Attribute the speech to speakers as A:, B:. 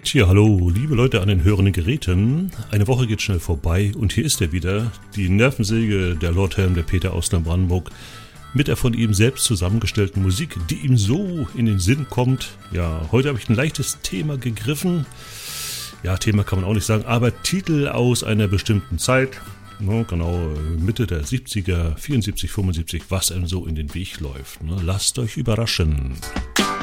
A: Tja, hallo, liebe Leute an den hörenden Geräten. Eine Woche geht schnell vorbei und hier ist er wieder, die Nervensäge, der Lordhelm, der Peter aus Neubrandenburg, mit der von ihm selbst zusammengestellten Musik, die ihm so in den Sinn kommt. Ja, heute habe ich ein leichtes Thema gegriffen. Ja, Thema kann man auch nicht sagen, aber Titel aus einer bestimmten Zeit. No, genau, Mitte der 70er, 74, 75, was einem so in den Weg läuft. Ne? Lasst euch überraschen.